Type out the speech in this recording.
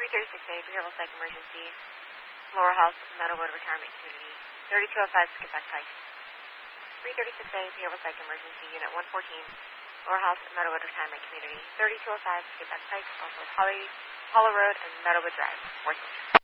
336A, behavioral psych emergency, Lower House, Meadowwood Retirement Community, 3205 Skippack Pike. 336A, behavioral psych emergency, Unit 114, Lower House, Meadowwood Retirement Community, 3205 Skippack Pike, also Hollow Road and Meadowwood Drive, Worcester.